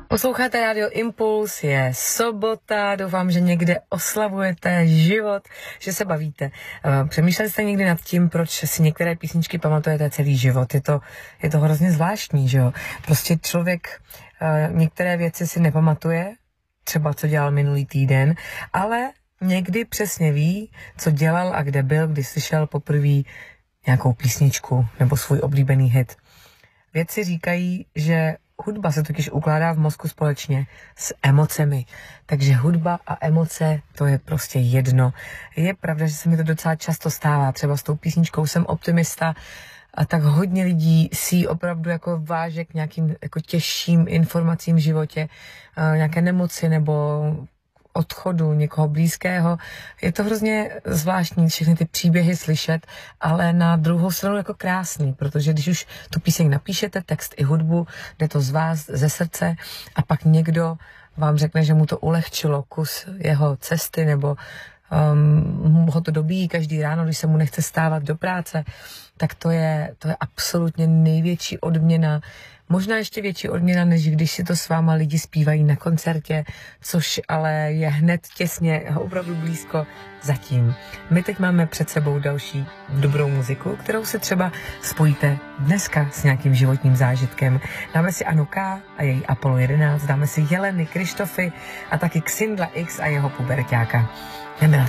Posloucháte Radio Impuls, je sobota, doufám, že někde oslavujete život, že se bavíte. Přemýšleli jste někdy nad tím, proč si některé písničky pamatujete celý život? Je to hrozně zvláštní, že jo? Prostě člověk některé věci si nepamatuje, třeba co dělal minulý týden, ale někdy přesně ví, co dělal a kde byl, když slyšel poprvé nějakou písničku nebo svůj oblíbený hit. Vědci říkají, že hudba se totiž ukládá v mozku společně s emocemi. Takže hudba a emoce, to je prostě jedno. Je pravda, že se mi to docela často stává. Třeba s tou písničkou Jsem optimista a tak hodně lidí si opravdu jako váže k nějakým jako těžším informacím v životě, nějaké nemoci nebo odchodu někoho blízkého. Je to hrozně zvláštní všechny ty příběhy slyšet, ale na druhou stranu jako krásný, protože když už tu píseň napíšete, text i hudbu, jde to z vás, ze srdce a pak někdo vám řekne, že mu to ulehčilo kus jeho cesty nebo ho to dobíjí každý ráno, když se mu nechce stávat do práce, tak to je absolutně největší odměna. Možná ještě větší odměna, než když si to s váma lidi zpívají na koncertě, což ale je hned těsně, opravdu blízko zatím. My teď máme před sebou další dobrou muziku, kterou se třeba spojíte dneska s nějakým životním zážitkem. Dáme si Anu K. a její Apollo 11, dáme si Jeleny, Krištofy a taky Xindla X a jeho puberťáka. Jdeme na